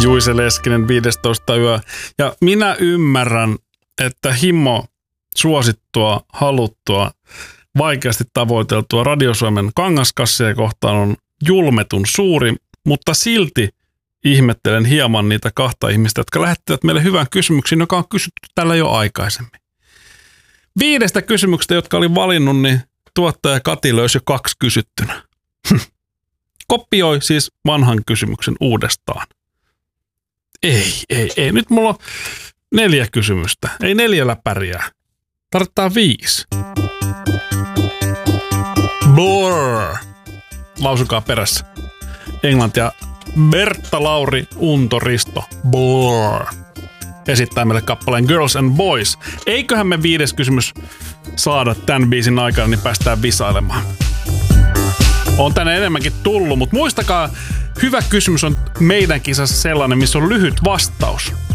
Juise Leskinen 15 yö. Ja minä ymmärrän, että himo suosittua, haluttua, vaikeasti tavoiteltua Radio Suomen kangaskasseja kohtaan on julmetun suuri, mutta silti ihmettelen hieman niitä kahta ihmistä, jotka lähettivät meille hyvän kysymyksen, joka on kysytty tällä jo aikaisemmin. 5 kysymyksestä, jotka olin valinnut, niin tuottaja Kati löysi jo 2 kysyttynä. Kopioi siis vanhan kysymyksen uudestaan. Ei. Nyt mulla on 4 kysymystä. Ei 4 pärjää. Tarvitaan 5. Blur. Lausukaa perässä. Englantia. Bertta Lauri Unto Risto. Blur. Esittää meille kappaleen Girls and Boys. Eiköhän me 5. kysymys saada tämän biisin aikana, niin päästään visailemaan. On tänne enemmänkin tullut, mutta muistakaa, hyvä kysymys on meidän kisassa sellainen, missä on lyhyt vastaus.